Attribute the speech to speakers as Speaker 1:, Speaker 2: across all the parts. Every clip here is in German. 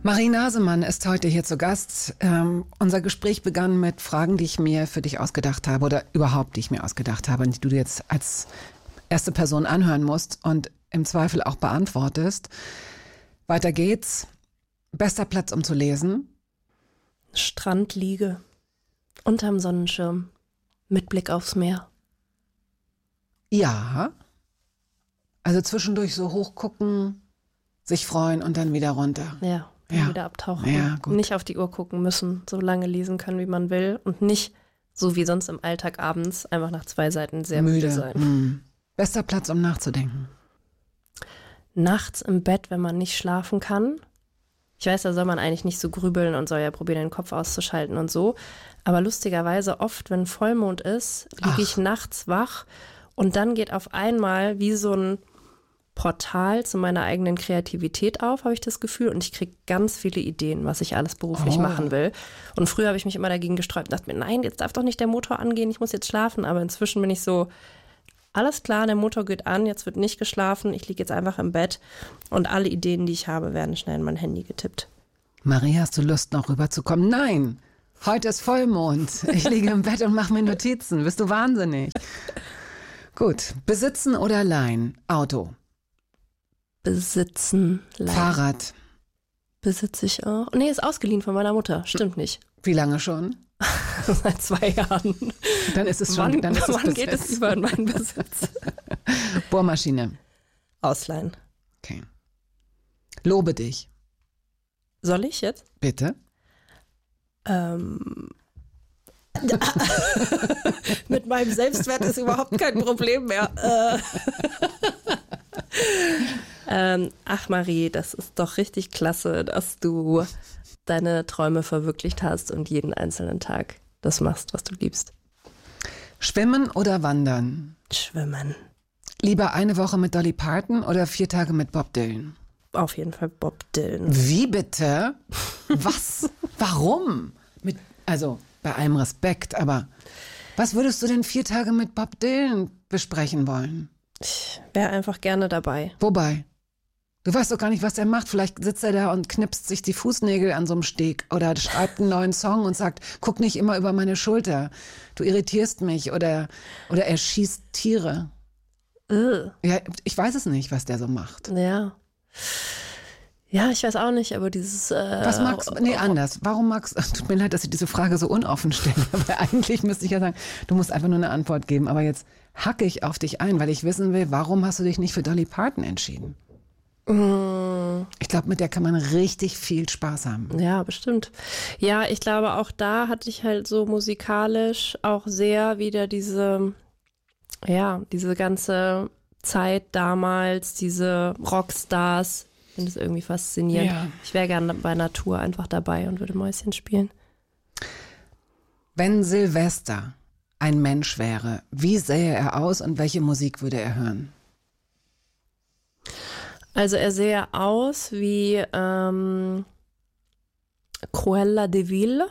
Speaker 1: Marie Nasemann ist heute hier zu Gast. Unser Gespräch begann mit Fragen, die ich mir für dich ausgedacht habe oder überhaupt, die ich mir ausgedacht habe, die du dir jetzt als erste Person anhören musst und im Zweifel auch beantwortest. Weiter geht's. Bester Platz, um zu lesen?
Speaker 2: Strandliege, unterm Sonnenschirm, mit Blick aufs Meer.
Speaker 1: Ja. Also zwischendurch so hochgucken, sich freuen und dann wieder runter.
Speaker 2: Ja. Wieder abtauchen.
Speaker 1: Ja, gut.
Speaker 2: Nicht auf die Uhr gucken müssen, so lange lesen können, wie man will und nicht, so wie sonst im Alltag abends, einfach nach 2 Seiten sehr müde sein.
Speaker 1: Bester Platz, um nachzudenken?
Speaker 2: Nachts im Bett, wenn man nicht schlafen kann. Ich weiß, da soll man eigentlich nicht so grübeln und soll ja probieren, den Kopf auszuschalten und so. Aber lustigerweise oft, wenn Vollmond ist, liege ich nachts wach und dann geht auf einmal wie so ein Portal zu meiner eigenen Kreativität auf, habe ich das Gefühl. Und ich kriege ganz viele Ideen, was ich alles beruflich machen will. Und früher habe ich mich immer dagegen gesträubt und dachte mir, nein, jetzt darf doch nicht der Motor angehen, ich muss jetzt schlafen. Aber inzwischen bin ich so, alles klar, der Motor geht an, jetzt wird nicht geschlafen, ich liege jetzt einfach im Bett und alle Ideen, die ich habe, werden schnell in mein Handy getippt.
Speaker 1: Marie, hast du Lust, noch rüberzukommen? Nein, heute ist Vollmond. Ich liege im Bett und mache mir Notizen. Bist du wahnsinnig? Gut, besitzen oder leihen? Auto.
Speaker 2: Besitzen, leihen.
Speaker 1: Fahrrad.
Speaker 2: Besitze ich auch. Nee, ist ausgeliehen von meiner Mutter. Stimmt nicht.
Speaker 1: Wie lange schon?
Speaker 2: Seit 2 Jahren.
Speaker 1: Dann ist es schon.
Speaker 2: Wann geht es über in meinen Besitz?
Speaker 1: Bohrmaschine.
Speaker 2: Ausleihen.
Speaker 1: Okay. Lobe dich.
Speaker 2: Soll ich jetzt?
Speaker 1: Bitte.
Speaker 2: Mit meinem Selbstwert ist überhaupt kein Problem mehr. Ach Marie, das ist doch richtig klasse, dass du deine Träume verwirklicht hast und jeden einzelnen Tag das machst, was du liebst.
Speaker 1: Schwimmen oder wandern?
Speaker 2: Schwimmen.
Speaker 1: Lieber eine Woche mit Dolly Parton oder 4 Tage mit Bob Dylan?
Speaker 2: Auf jeden Fall Bob Dylan.
Speaker 1: Wie bitte? Was? Warum? Also bei allem Respekt, aber was würdest du denn 4 Tage mit Bob Dylan besprechen wollen?
Speaker 2: Ich wäre einfach gerne dabei.
Speaker 1: Wobei? Du weißt doch gar nicht, was er macht. Vielleicht sitzt er da und knipst sich die Fußnägel an so einem Steg oder schreibt einen neuen Song und sagt, guck nicht immer über meine Schulter. Du irritierst mich oder er schießt Tiere. Ja, ich weiß es nicht, was der so macht.
Speaker 2: Ja. Ja, ich weiß auch nicht, aber dieses...
Speaker 1: Was magst du? Nee, anders. Warum magst du... Tut mir leid, dass ich diese Frage so unoffen stelle, aber eigentlich müsste ich ja sagen, du musst einfach nur eine Antwort geben. Aber jetzt hacke ich auf dich ein, weil ich wissen will, warum hast du dich nicht für Dolly Parton entschieden? Ich glaube, mit der kann man richtig viel Spaß haben.
Speaker 2: Ja, bestimmt. Ja, ich glaube, auch da hatte ich halt so musikalisch auch sehr wieder diese ganze Zeit damals, diese Rockstars. Ich finde es irgendwie faszinierend. Ja. Ich wäre gerne bei Natur einfach dabei und würde Mäuschen spielen.
Speaker 1: Wenn Silvester ein Mensch wäre, wie sähe er aus und welche Musik würde er hören?
Speaker 2: Also er sähe aus wie Cruella de Vil.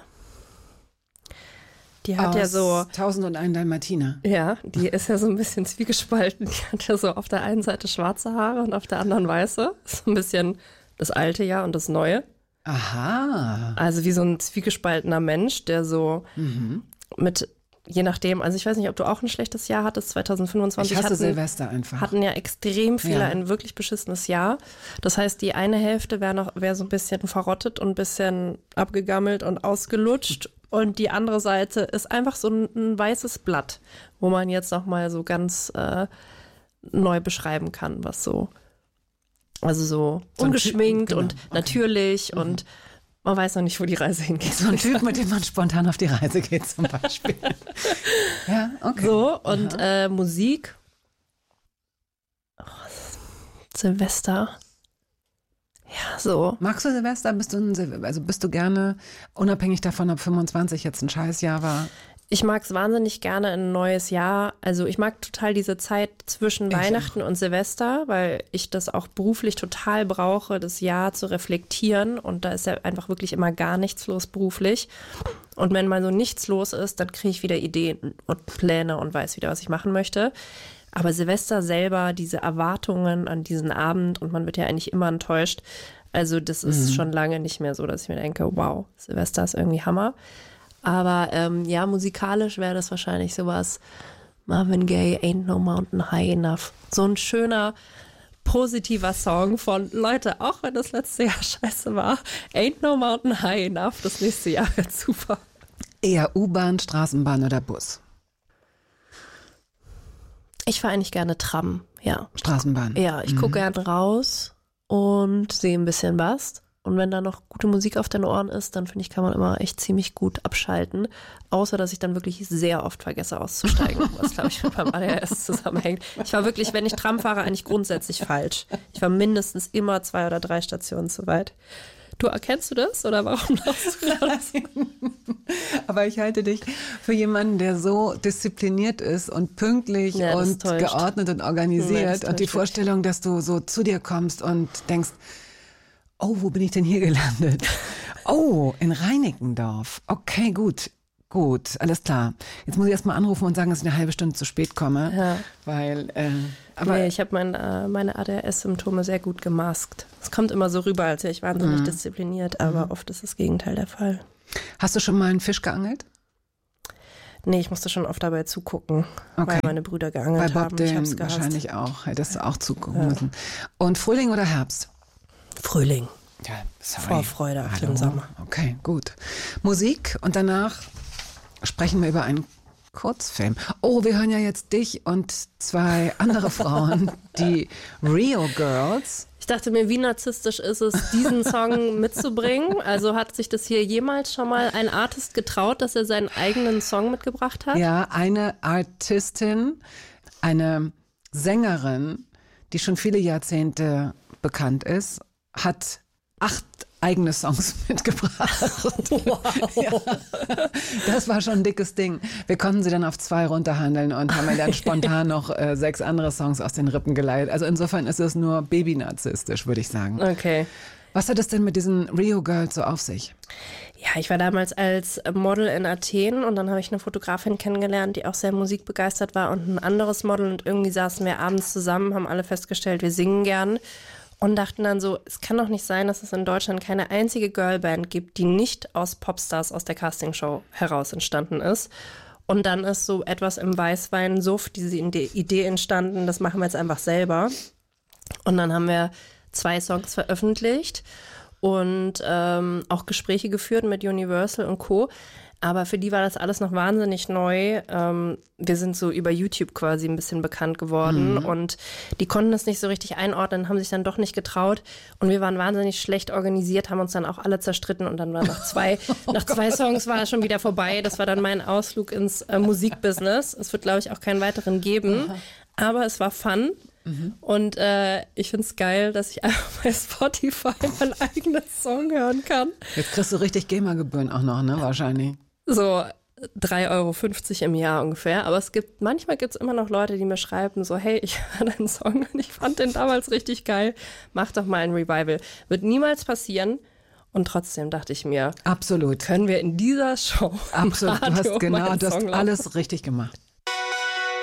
Speaker 2: Die hat ja so
Speaker 1: 1001 Dalmatiner.
Speaker 2: Ja, die ist ja so ein bisschen zwiegespalten. Die hat ja so auf der einen Seite schwarze Haare und auf der anderen weiße. So ein bisschen das alte Jahr und das neue.
Speaker 1: Aha.
Speaker 2: Also wie so ein zwiegespaltener Mensch, der so mit, je nachdem, also ich weiß nicht, ob du auch ein schlechtes Jahr hattest, 2025.
Speaker 1: Ich hasse Silvester einfach.
Speaker 2: Hatten ja extrem viele ein wirklich beschissenes Jahr. Das heißt, die eine Hälfte wäre so ein bisschen verrottet und ein bisschen abgegammelt und ausgelutscht. Und die andere Seite ist einfach so ein weißes Blatt, wo man jetzt nochmal so ganz neu beschreiben kann, was so, also so ungeschminkt und natürlich und man weiß noch nicht, wo die Reise hingeht.
Speaker 1: So ein Typ, mit dem man spontan auf die Reise geht zum Beispiel. Ja, okay.
Speaker 2: So, und Musik. Silvester. Ja, so.
Speaker 1: Magst du Silvester? Bist du gerne, unabhängig davon, ob 25 jetzt ein Scheißjahr war?
Speaker 2: Ich mag es wahnsinnig gerne ein neues Jahr. Also ich mag total diese Zeit zwischen Weihnachten und Silvester, weil ich das auch beruflich total brauche, das Jahr zu reflektieren. Und da ist ja einfach wirklich immer gar nichts los beruflich. Und wenn mal so nichts los ist, dann kriege ich wieder Ideen und Pläne und weiß wieder, was ich machen möchte. Aber Silvester selber, diese Erwartungen an diesen Abend, und man wird ja eigentlich immer enttäuscht, Also das ist schon lange nicht mehr so, dass ich mir denke, wow, Silvester ist irgendwie Hammer. Aber ja, musikalisch wäre das wahrscheinlich sowas, Marvin Gaye, Ain't No Mountain High Enough. So ein schöner, positiver Song von, Leute, auch wenn das letzte Jahr scheiße war, Ain't No Mountain High Enough, das nächste Jahr wird super.
Speaker 1: Eher U-Bahn, Straßenbahn oder Bus?
Speaker 2: Ich fahre eigentlich gerne Tram, ja.
Speaker 1: Straßenbahn?
Speaker 2: Ja, ich gucke gern raus und sehe ein bisschen was. Und wenn da noch gute Musik auf den Ohren ist, dann finde ich, kann man immer echt ziemlich gut abschalten. Außer, dass ich dann wirklich sehr oft vergesse auszusteigen, was, glaube ich, mit meinem ADHS zusammenhängt. Ich war wirklich, wenn ich Tram fahre, eigentlich grundsätzlich falsch. Ich war mindestens immer 2 oder 3 Stationen zu weit. Du, erkennst du das oder warum lachst du gerade?
Speaker 1: Aber ich halte dich für jemanden, der so diszipliniert ist und pünktlich und geordnet und organisiert. Und die Vorstellung, dass du so zu dir kommst und denkst, oh, wo bin ich denn hier gelandet? Oh, in Reinickendorf. Okay, gut, alles klar. Jetzt muss ich erst mal anrufen und sagen, dass ich eine halbe Stunde zu spät komme. Ja. Weil, aber
Speaker 2: nee, ich habe meine ADHS-Symptome sehr gut gemaskt. Es kommt immer so rüber, als wäre ich wahnsinnig diszipliniert, aber oft ist das Gegenteil der Fall.
Speaker 1: Hast du schon mal einen Fisch geangelt?
Speaker 2: Nee, ich musste schon oft dabei zugucken, weil meine Brüder geangelt
Speaker 1: haben.
Speaker 2: Bei Bob
Speaker 1: Dylan wahrscheinlich auch. Hättest du auch zugucken müssen. Und Frühling oder Herbst?
Speaker 2: Frühling.
Speaker 1: Ja, sorry.
Speaker 2: Vorfreude auf den Sommer.
Speaker 1: Okay, gut. Musik und danach sprechen wir über einen Kurzfilm. Oh, wir hören ja jetzt dich und 2 andere Frauen, die Rio Girls.
Speaker 2: Ich dachte mir, wie narzisstisch ist es, diesen Song mitzubringen? Also hat sich das hier jemals schon mal ein Artist getraut, dass er seinen eigenen Song mitgebracht hat?
Speaker 1: Ja, eine Artistin, eine Sängerin, die schon viele Jahrzehnte bekannt ist, hat 8 eigene Songs mitgebracht. Wow. Ja, das war schon ein dickes Ding. Wir konnten sie dann auf 2 runterhandeln und haben mir dann spontan noch 6 andere Songs aus den Rippen geleitet. Also insofern ist es nur baby-narzisstisch, würde ich sagen.
Speaker 2: Okay.
Speaker 1: Was hat es denn mit diesen Rio Girls so auf sich?
Speaker 2: Ja, ich war damals als Model in Athen und dann habe ich eine Fotografin kennengelernt, die auch sehr musikbegeistert war und ein anderes Model und irgendwie saßen wir abends zusammen, haben alle festgestellt, wir singen gern. Und dachten dann so, es kann doch nicht sein, dass es in Deutschland keine einzige Girlband gibt, die nicht aus Popstars aus der Castingshow heraus entstanden ist. Und dann ist so etwas im Weißwein-Suff, diese Idee entstanden, das machen wir jetzt einfach selber. Und dann haben wir 2 Songs veröffentlicht und auch Gespräche geführt mit Universal und Co., aber für die war das alles noch wahnsinnig neu. Wir sind so über YouTube quasi ein bisschen bekannt geworden und die konnten es nicht so richtig einordnen, haben sich dann doch nicht getraut und wir waren wahnsinnig schlecht organisiert, haben uns dann auch alle zerstritten und dann war nach zwei Songs war es schon wieder vorbei. Das war dann mein Ausflug ins Musikbusiness. Es wird, glaube ich, auch keinen weiteren geben, aber es war fun. Und ich finde es geil, dass ich einfach bei Spotify meinen eigenen Song hören kann.
Speaker 1: Jetzt kriegst du richtig GEMA-Gebühren auch noch, ne? Wahrscheinlich.
Speaker 2: So 3,50 € im Jahr ungefähr. Aber manchmal gibt es immer noch Leute, die mir schreiben, so, hey, ich höre deinen Song und ich fand den damals richtig geil. Mach doch mal ein Revival. Wird niemals passieren. Und trotzdem dachte ich mir,
Speaker 1: absolut,
Speaker 2: können wir in dieser Show
Speaker 1: absolut, du hast alles richtig gemacht.